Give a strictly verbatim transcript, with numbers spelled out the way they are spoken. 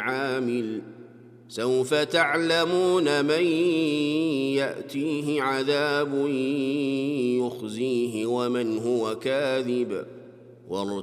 عامل سوف تعلمون من يأتيه عذاب يخزيه ومن هو كاذب